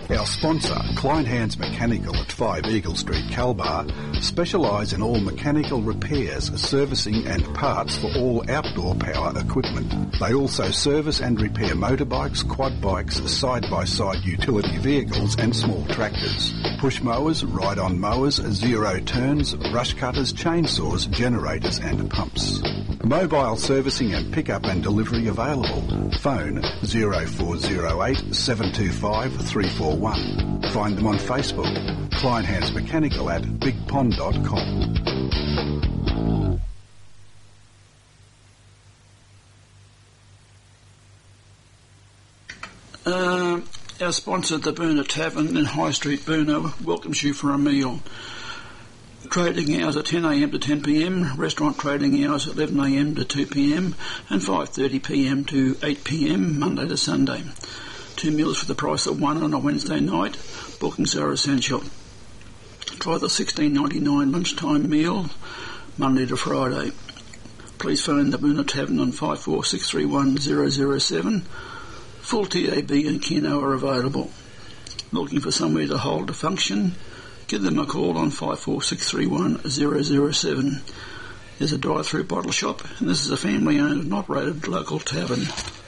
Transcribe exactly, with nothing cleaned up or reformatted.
Our sponsor, Klein Hands Mechanical at five Eagle Street, Calbar, specialise in all mechanical repairs, servicing and parts for all outdoor power equipment. They also service and repair motorbikes, quad bikes, side-by-side utility vehicles and small tractors. Push mowers, ride-on mowers, zero turns, rush cutters, chainsaws, generators and pumps. Mobile servicing and pick-up and delivery available. Phone zero four zero eight, seven two five, three four one. Find them on Facebook. Klein Hands Mechanical at big pond dot com. Uh, our sponsor, the Burner Tavern in High Street, Burner, welcomes you for a meal. Trading hours are ten a m to ten p m, restaurant trading hours eleven a m to two p m and five thirty p m to eight p m Monday to Sunday. Two meals for the price of one on a Wednesday night. Bookings are essential. Try the sixteen ninety-nine lunchtime meal Monday to Friday. Please phone the Burner Tavern on five four six three one zero zero seven. Full T A B and Keno are available. Looking for somewhere to hold a function? Give them a call on five four six three one zero zero seven. There's a drive-through bottle shop, and this is a family-owned and operated local tavern.